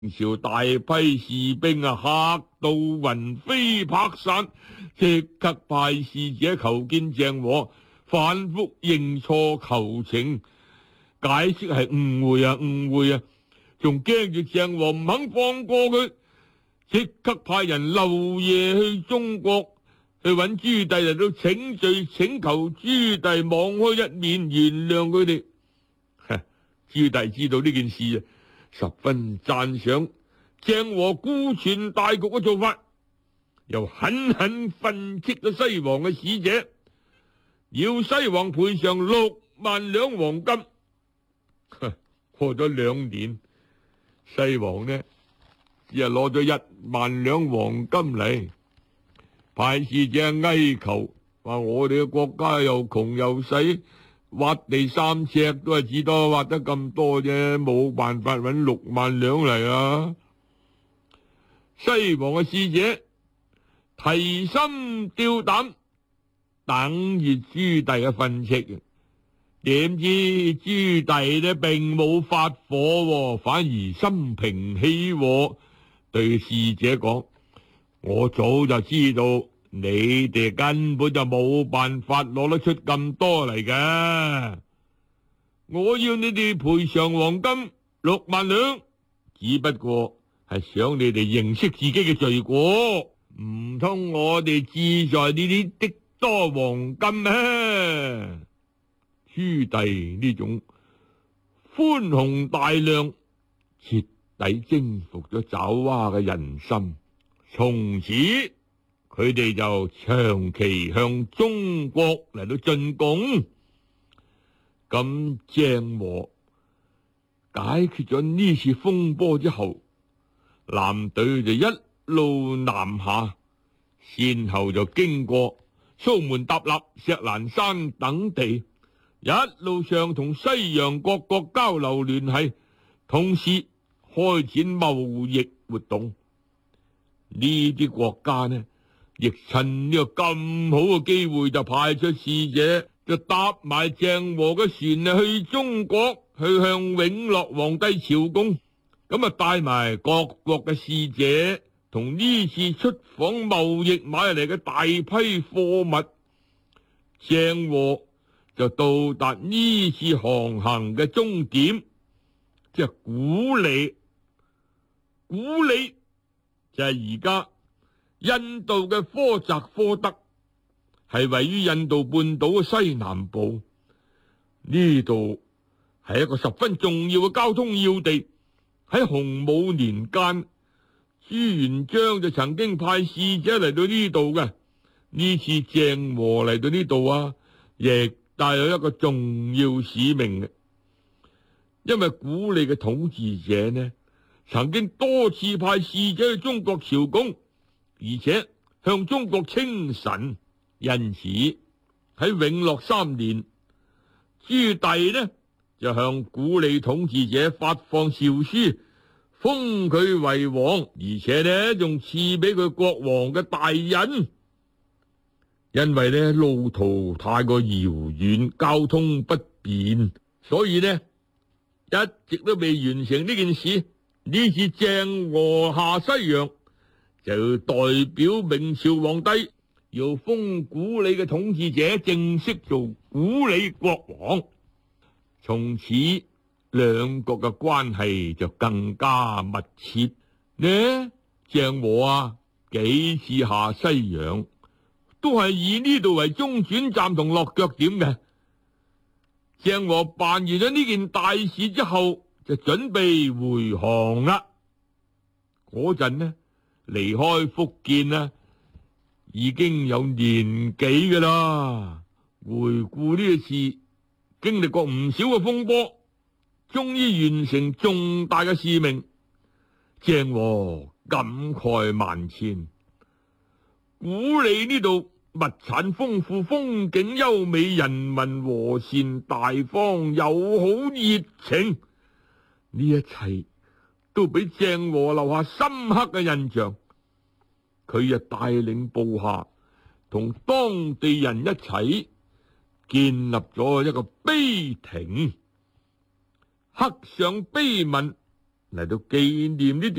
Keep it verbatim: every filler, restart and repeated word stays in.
朝大批士兵啊，嚇到魂飛魄散，即刻派使者求見鄭和，反覆認錯求情，解釋係誤會啊誤會啊，仲驚住鄭和唔肯放過佢，即刻派人漏夜去中國去揾朱棣嚟到請罪，請求朱棣網開一面，原諒佢哋。朱棣知道呢件事啊，十分讚賞鄭和顧全大局嘅做法，又狠狠訓斥咗西王嘅使者，要西王賠償六萬兩黃金。過咗兩年，西王呢只係攞咗一萬兩黃金嚟，派使者哀求話：我哋嘅國家又窮又細，挖地三尺都係至多挖得咁多啫，冇辦法搵六萬兩嚟啊！西王嘅使者提心吊膽，等住朱棣嘅訓斥，點知朱棣呢並冇發火，反而心平氣和，對使者講：我早就知道你哋根本就冇辦法攞得出咁多嚟嘅，我要你哋賠償黃金六萬兩，只不過係想你哋認識自己嘅罪過，唔通我哋志在呢啲的多黃金咩？朱棣呢種寬宏大量，徹底征服咗爪哇嘅人心，從此佢哋就長期向中國嚟到進貢。咁鄭和解決咗呢次風波之後，艦隊就一路南下，先後就經過蘇門答臘、錫蘭山等地，一路上同西洋各國交流聯繫，同時開展貿易活動。呢啲國家呢，亦趁呢個咁好嘅機會，就派出使者，就搭埋鄭和嘅船啊，去中國，去向永樂皇帝朝貢。咁啊，帶埋各國嘅使者，同呢次出訪貿易買嚟嘅大批貨物，鄭和就到達呢次航行嘅終點，即係古里。古里就係而家印度嘅科澤科德，係位於印度半島嘅西南部。呢度係一個十分重要嘅交通要地。喺洪武年間，朱元璋就曾經派使者嚟到呢度嘅。呢次鄭和嚟到呢度啊，亦帶有一個重要使命嘅。因為古里嘅統治者呢，曾經多次派使者去中國朝貢，而且向中國稱臣，因此喺永樂三年，朱棣呢就向古里統治者發放詔書，封佢為王，而且呢仲賜俾佢國王嘅大印。因為呢路途太過遙遠，交通不便，所以呢一直都未完成呢件事。呢次鄭和下西洋，就代表明朝皇帝要封古里嘅統治者正式做古里國王。從此兩國嘅關係就更加密切呢。鄭和啊，幾次下西洋都係以呢度為中轉站同落腳點嘅。鄭和辦完咗呢件大事之後，就準備回航啦。嗰陣呢，離開福建呢，已經有年幾噶啦。回顧呢一次，經歷過唔少嘅風波，終於完成重大嘅使命。鄭和感慨萬千。古里呢度物產豐富，風景優美，人民和善大方，友好熱情。呢一切都俾鄭和留下深刻嘅印象。佢又帶領部下同當地人一齊建立咗一個碑亭，刻上碑文， 嚟到紀念呢段